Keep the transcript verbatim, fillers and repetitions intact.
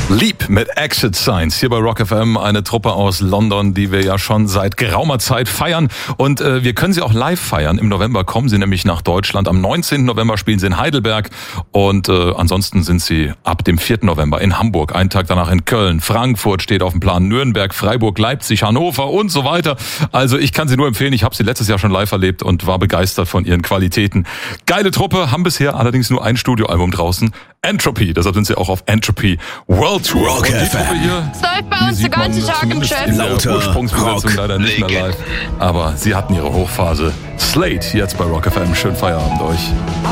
Leap mit Exit Signs hier bei Rock F M, eine Truppe aus London, die wir ja schon seit geraumer Zeit feiern. Und äh, wir können sie auch live feiern. Im November kommen sie nämlich nach Deutschland. Am neunzehnten November spielen sie in Heidelberg. Und äh, ansonsten sind sie ab dem vierten November in Hamburg, einen Tag danach in Köln. Frankfurt steht auf dem Plan, Nürnberg, Freiburg, Leipzig, Hannover und so weiter. Also ich kann sie nur empfehlen. Ich habe sie letztes Jahr schon live erlebt und war begeistert von ihren Qualitäten. Geile Truppe, haben bisher allerdings nur ein Studioalbum draußen. Entropy, deshalb sind sie auch auf Entropy World Tour. Rock F M. Es läuft bei uns den ganzen Tag im Geschäft. In der Lauter Ursprungsbesetzung Rock leider nicht mehr Legend. live. Aber sie hatten ihre Hochphase. Slate, jetzt bei Rock F M. Schönen Feierabend euch.